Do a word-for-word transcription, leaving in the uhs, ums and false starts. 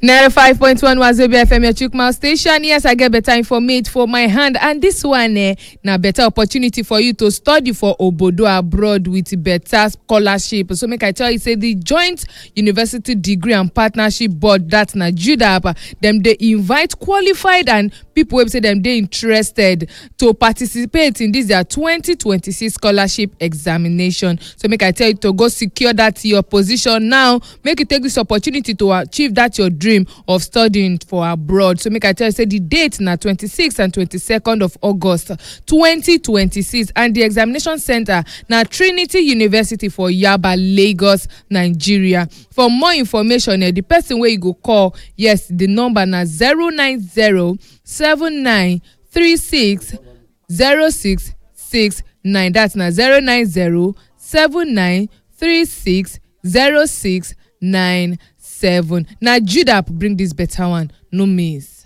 ninety-five point one Wazobia F M, your Chukma station. Yes, I get better information for my hand. And this one, eh, now better opportunity for you to study for Obodo abroad with better scholarship. So make I tell you, say the Joint University Degree and Partnership Board, that's na JUDAP, them they invite qualified and people who say them they interested to participate in this their twenty twenty-six scholarship examination. So make I tell you to go secure that your position now. Make you take this opportunity to achieve that your dream of studying for abroad. So make I tell you, say the date na twenty-sixth and twenty-second of August twenty twenty-six, and the examination center na Trinity University for Yaba, Lagos, Nigeria. For more information, eh, the person where you go call, yes, the number na zero nine zero seven nine three six zero six six nine. That's na zero nine zero seven nine three six zero six nine seven. Now JUDAP bring this better one, no miss.